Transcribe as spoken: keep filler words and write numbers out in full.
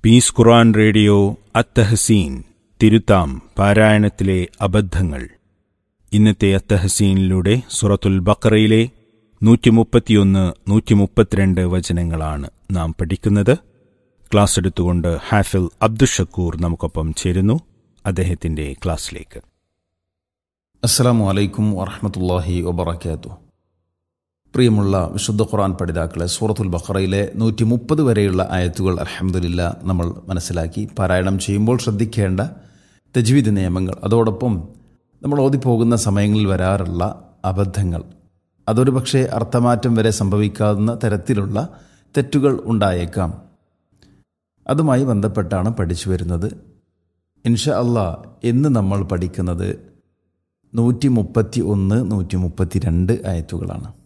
Piece ഖുർആൻ radio അത്തഹസീൻ തിരുത്താം പാരായണത്തിലെ അബദ്ധങ്ങൾ. ഇന്നത്തെ അത്തഹസീനിലൂടെ സൂറത്തുൽ ബഖറയിലെ നൂറ്റി മുപ്പത്തിയൊന്ന് നൂറ്റി മുപ്പത്തിരണ്ട് വചനങ്ങളാണ് നാം പഠിക്കുന്നത്. ക്ലാസ് എടുത്തുകൊണ്ട് ഹാഫിൽ അബ്ദുഷക്കൂർ നമുക്കൊപ്പം ചേരുന്നു. അദ്ദേഹത്തിന്റെ ക്ലാസ്സിലേക്ക്. അസ്സലാമു അലൈക്കും വറഹ്മത്തുള്ളാഹി വബറകാതുഹു. പ്രിയമുള്ള വിശുദ്ധ ഖുർആൻ പഠിതാക്കളെ, സൂറത്തുൽ ബഖറയിലെ നൂറ്റി മുപ്പത് വരെയുള്ള ആയത്തുകൾ അൽഹംദുലില്ലാ നമ്മൾ മനസ്സിലാക്കി. പാരായണം ചെയ്യുമ്പോൾ ശ്രദ്ധിക്കേണ്ട തജ്വീദ് നിയമങ്ങൾ, അതോടൊപ്പം നമ്മൾ ഓതിപ്പോകുന്ന സമയങ്ങളിൽ വരാറുള്ള അബദ്ധങ്ങൾ, അതൊരു പക്ഷേ അർത്ഥമാറ്റം വരെ സംഭവിക്കാവുന്ന തരത്തിലുള്ള തെറ്റുകൾ ഉണ്ടായേക്കാം. അതുമായി ബന്ധപ്പെട്ടാണ് പഠിച്ചു വരുന്നത്. ഇൻഷാ അല്ലാ ഇന്ന് നമ്മൾ പഠിക്കുന്നത് നൂറ്റി മുപ്പത്തി ഒന്ന് നൂറ്റി മുപ്പത്തി രണ്ട് ആയത്തുകളാണ്.